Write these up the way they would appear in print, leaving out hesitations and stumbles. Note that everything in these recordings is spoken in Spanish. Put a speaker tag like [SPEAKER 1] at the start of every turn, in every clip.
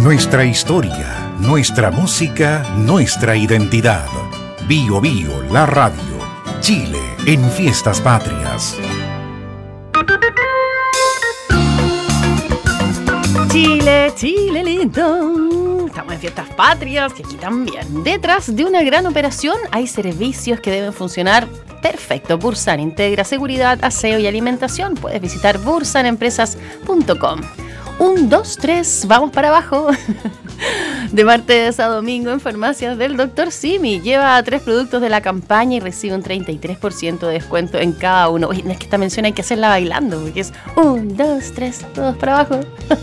[SPEAKER 1] Nuestra historia, nuestra música, nuestra identidad. Bio Bio, la radio. Chile en Fiestas Patrias.
[SPEAKER 2] Chile, Chile lindo. Estamos en Fiestas Patrias, que aquí también. Detrás de una gran operación hay servicios que deben funcionar perfecto. Bursan integra seguridad, aseo y alimentación. Puedes visitar bursanempresas.com. 1, 2, 3, vamos para abajo. De martes a domingo en farmacias del Dr. Simi. Lleva 3 productos de la campaña y recibe un 33% de descuento en cada uno. Oye, es que esta mención hay que hacerla bailando, porque es 1, 2, 3, todos para abajo.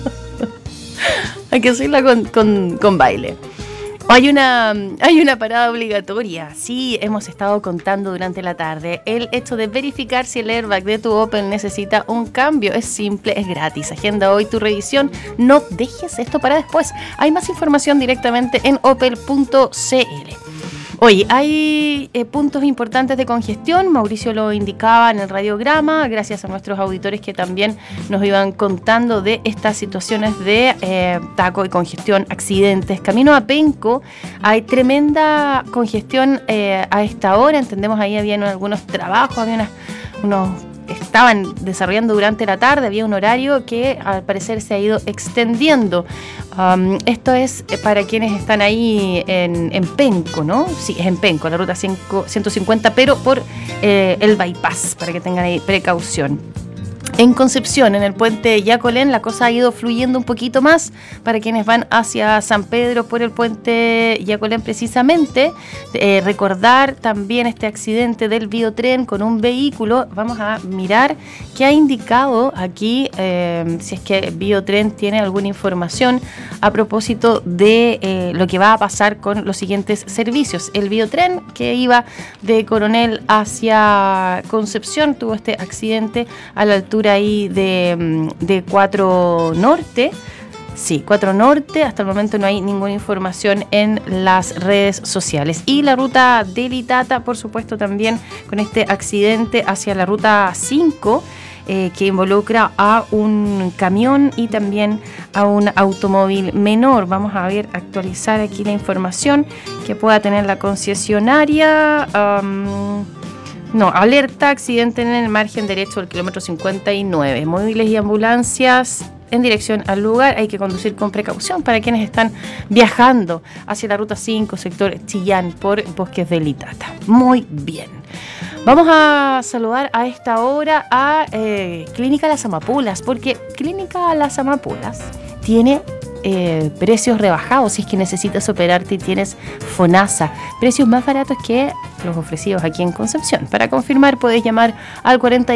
[SPEAKER 2] Hay que hacerla con baile. Hay una parada obligatoria. Sí, hemos estado contando durante la tarde el hecho de verificar si el airbag de tu Opel necesita un cambio. Es simple, es gratis. Agenda hoy tu revisión. No dejes esto para después. Hay más información directamente en opel.cl. Oye, hay puntos importantes de congestión. Mauricio lo indicaba en el radiograma, gracias a nuestros auditores que también nos iban contando de estas situaciones de taco y congestión, accidentes. Camino a Penco hay tremenda congestión a esta hora. Entendemos ahí habían algunos trabajos, había estaban desarrollando durante la tarde, había un horario que al parecer se ha ido extendiendo. Esto es para quienes están ahí en Penco, ¿no? Sí, es en Penco, la ruta 150, pero por el bypass, para que tengan ahí precaución. En Concepción, en el puente Yacolén, la cosa ha ido fluyendo un poquito más para quienes van hacia San Pedro por el puente Yacolén precisamente. Recordar también este accidente del biotren con un vehículo. Vamos a mirar qué ha indicado aquí, si es que Biotren tiene alguna información a propósito de lo que va a pasar con los siguientes servicios. El biotren que iba de Coronel hacia Concepción tuvo este accidente a la altura ahí de 4 Norte. Sí, 4 Norte, hasta el momento no hay ninguna información en las redes sociales. Y la ruta de Litata, por supuesto, también con este accidente hacia la ruta 5, que involucra a un camión y también a un automóvil menor. Vamos a ver, actualizar aquí la información que pueda tener la concesionaria. Alerta, accidente en el margen derecho del kilómetro 59. Móviles y ambulancias en dirección al lugar. Hay que conducir con precaución para quienes están viajando hacia la ruta 5, sector Chillán, por Bosques de Litata. Muy bien. Vamos a saludar a esta hora a Clínica Las Amapolas, porque Clínica Las Amapolas tiene precios rebajados si es que necesitas operarte y tienes FONASA, precios más baratos que los ofrecidos aquí en Concepción. Para confirmar puedes llamar al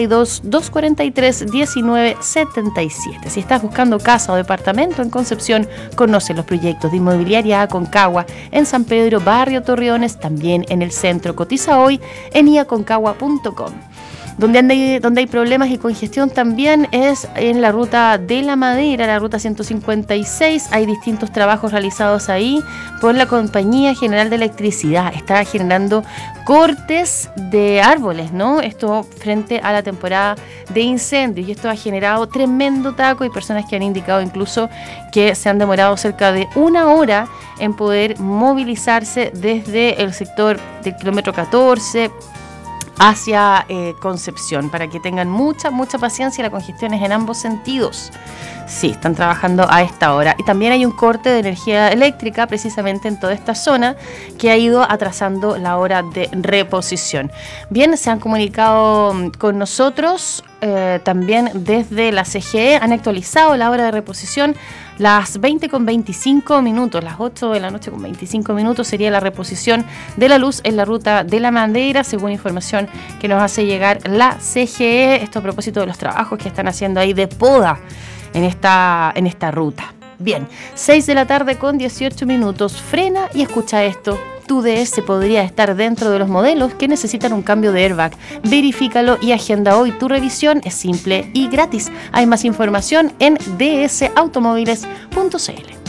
[SPEAKER 2] 42-243-1977. Si estás buscando casa o departamento en Concepción, conoce los proyectos de Inmobiliaria Aconcagua en San Pedro, Barrio Torreones, también en el centro. Cotiza hoy en iaconcagua.com. Donde hay problemas y congestión también es en la ruta de la Madera, la ruta 156. Hay distintos trabajos realizados ahí por la Compañía General de Electricidad. Está generando cortes de árboles, ¿no? Esto frente a la temporada de incendios, y esto ha generado tremendo taco y personas que han indicado incluso que se han demorado cerca de 1 hora en poder movilizarse desde el sector del kilómetro 14 hacia Concepción, para que tengan mucha paciencia. La congestión es en ambos sentidos. Sí, están trabajando a esta hora. Y también hay un corte de energía eléctrica precisamente en toda esta zona que ha ido atrasando la hora de reposición. Bien, se han comunicado con nosotros también desde la CGE. Han actualizado la hora de reposición. Las 20:25, las 8 de la noche con 25 minutos sería la reposición de la luz en la ruta de la Madera, según información que nos hace llegar la CGE. Esto a propósito de los trabajos que están haciendo ahí de poda en esta ruta. Bien, 6 de la tarde con 18 minutos. Frena y escucha esto. Tu DS podría estar dentro de los modelos que necesitan un cambio de airbag. Verifícalo y agenda hoy tu revisión. Es simple y gratis. Hay más información en dsautomóviles.cl.